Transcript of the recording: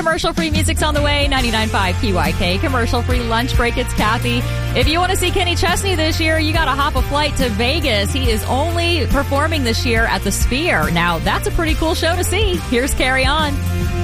Commercial-free music's on the way. 99.5 PYK. Commercial-free lunch break. It's Kathy. If you want to see Kenny Chesney this year, you got to hop a flight to Vegas. He is only performing this year at the Sphere. Now, that's a pretty cool show to see. Here's Carry On.